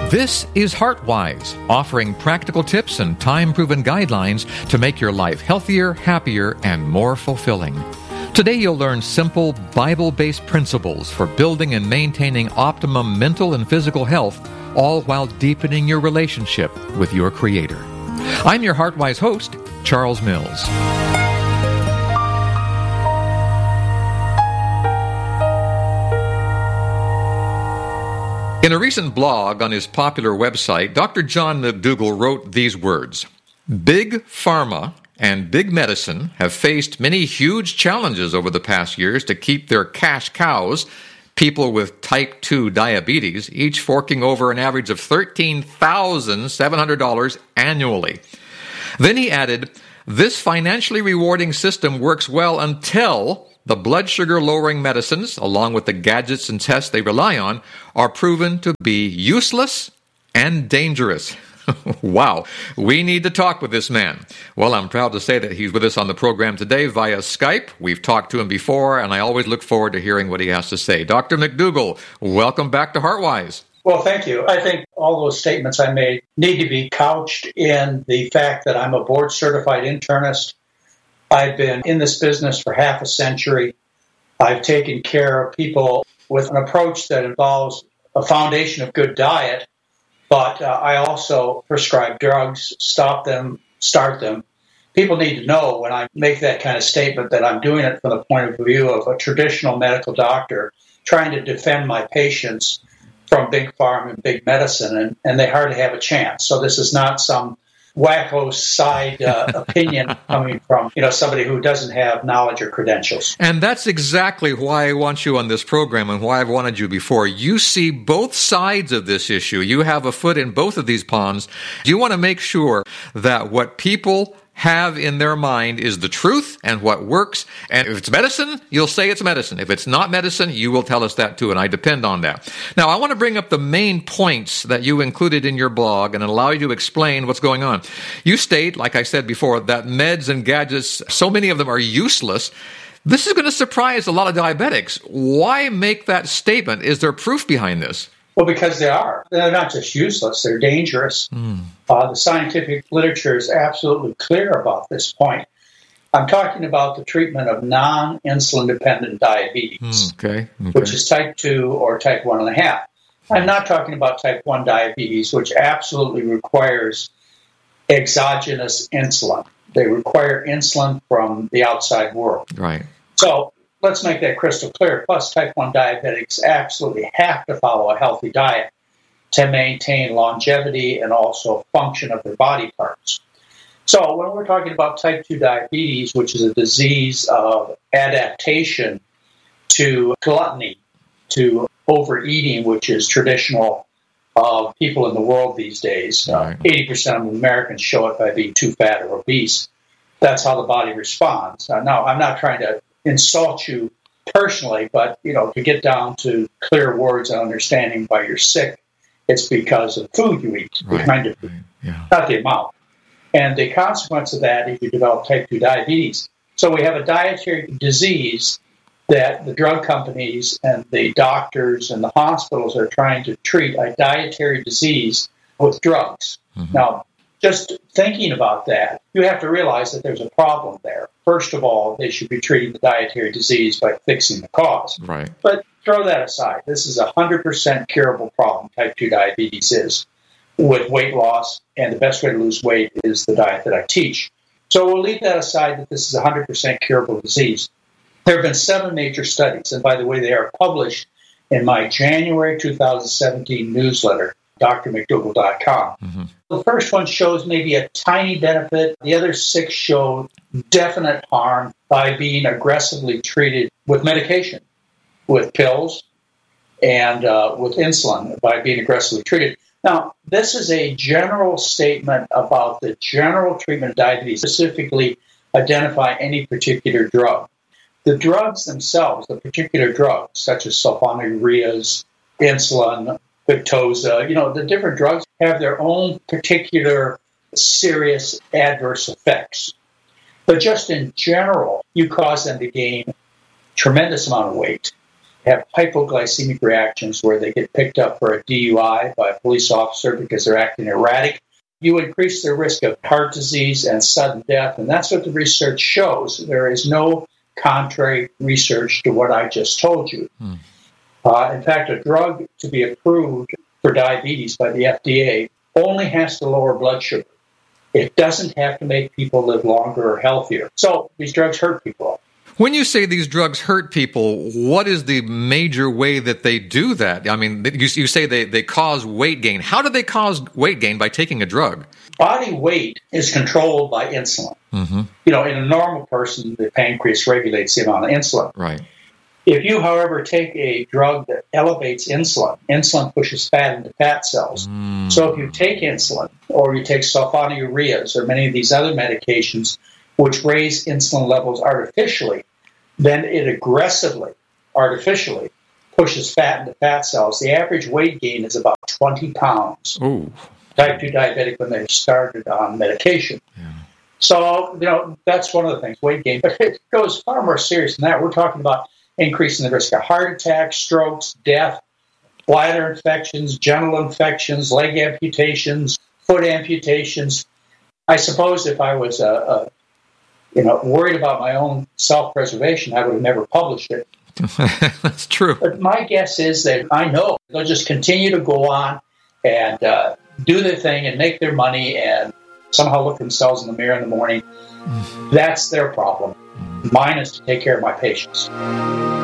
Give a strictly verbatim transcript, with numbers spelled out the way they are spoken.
This is HeartWise, offering practical tips and time-proven guidelines to make your life healthier, happier, and more fulfilling. Today you'll learn simple, Bible-based principles for building and maintaining optimum mental and physical health, all while deepening your relationship with your Creator. I'm your HeartWise host, Charles Mills. In a recent blog on his popular website, Doctor John McDougall wrote these words: "Big Pharma and Big Medicine have faced many huge challenges over the past years to keep their cash cows, people with type two diabetes, each forking over an average of thirteen thousand seven hundred dollars annually." Then he added, "This financially rewarding system works well until the blood sugar lowering medicines, along with the gadgets and tests they rely on, are proven to be useless and dangerous." Wow, we need to talk with this man. Well, I'm proud to say that he's with us on the program today via Skype. We've talked to him before, and I always look forward to hearing what he has to say. Doctor McDougall, welcome back to HeartWise. Well, thank you. I think all those statements I made need to be couched in the fact that I'm a board-certified internist. I've been in this business for half a century. I've taken care of people with an approach that involves a foundation of good diet, but uh, I also prescribe drugs, stop them, start them. People need to know when I make that kind of statement that I'm doing it from the point of view of a traditional medical doctor trying to defend my patients from big pharma and big medicine, and, and they hardly have a chance. So this is not some wacko side uh, opinion coming from, you know, somebody who doesn't have knowledge or credentials. And that's exactly why I want you on this program and why I've wanted you before. You see both sides of this issue. You have a foot in both of these ponds. You want to make sure that what people have in their mind is the truth and what works. And if it's medicine, you'll say it's medicine. If it's not medicine, you will tell us that too, and I depend on that. Now, I want to bring up the main points that you included in your blog and allow you to explain what's going on. You state, like I said before, that meds and gadgets, so many of them are useless. This is going to surprise a lot of diabetics. Why make that statement? Is there proof behind this? Well, because they are. They're not just useless, they're dangerous. Mm. Uh, the scientific literature is absolutely clear about this point. I'm talking about the treatment of non-insulin dependent diabetes, mm, okay, okay. which is type two or type one and a half. I'm not talking about type one diabetes, which absolutely requires exogenous insulin. They require insulin from the outside world. Right. So let's make that crystal clear. Plus, type one diabetics absolutely have to follow a healthy diet to maintain longevity and also function of their body parts. So when we're talking about type two diabetes, which is a disease of adaptation to gluttony, to overeating, which is traditional of people in the world these days, right. uh, eighty percent of Americans show it by being too fat or obese. That's how the body responds. Uh, now, I'm not trying to insult you personally, but, you know, to get down to clear words and understanding why you're sick, it's because of food you eat, right. the kind of food, right. yeah. not the amount. And the consequence of that is you develop type two diabetes. So we have a dietary disease that the drug companies and the doctors and the hospitals are trying to treat, a dietary disease with drugs. Mm-hmm. Now, just thinking about that, you have to realize that there's a problem there. First of all, they should be treating the dietary disease by fixing the cause. Right. But throw that aside. This is a one hundred percent curable problem, type two diabetes is, with weight loss, and the best way to lose weight is the diet that I teach. So we'll leave that aside that this is a one hundred percent curable disease. There have been seven major studies, and by the way, they are published in my January two thousand seventeen newsletter, D R McDougall dot com. Mm-hmm. The first one shows maybe a tiny benefit. The other six show definite harm by being aggressively treated with medication, with pills, and uh, with insulin, by being aggressively treated. Now, this is a general statement about the general treatment of diabetes, specifically identify any particular drug. The drugs themselves, the particular drugs, such as sulfonylureas, insulin, Victoza, you know, the different drugs have their own particular serious adverse effects. But just in general, you cause them to gain tremendous amount of weight have hypoglycemic reactions where they get picked up for a D U I by a police officer because they're acting erratic. You increase their risk of heart disease and sudden death, and that's what the research shows. There is no contrary research to what I just told you. Hmm. Uh, in fact, a drug to be approved for diabetes by the F D A only has to lower blood sugar. It doesn't have to make people live longer or healthier. So these drugs hurt people. When you say these drugs hurt people, what is the major way that they do that? I mean, you, you say they, they cause weight gain. How do they cause weight gain by taking a drug? Body weight is controlled by insulin. Mm-hmm. You know, in a normal person, the pancreas regulates the amount of insulin. Right. If you, however, take a drug that elevates insulin, insulin pushes fat into fat cells. Mm. So if you take insulin, or you take sulfonylureas, or many of these other medications which raise insulin levels artificially, then it aggressively, artificially, pushes fat into fat cells. The average weight gain is about twenty pounds. Ooh. Type two diabetic when they started on medication. Yeah. So, you know, that's one of the things, weight gain. But it goes far more serious than that. We're talking about increasing the risk of heart attacks, strokes, death, bladder infections, genital infections, leg amputations, foot amputations. I suppose if I was a, a you know, worried about my own self-preservation, I would have never published it. That's true. But my guess is that I know they'll just continue to go on and uh, do their thing and make their money and somehow look themselves in the mirror in the morning. That's their problem. Mine is to take care of my patients.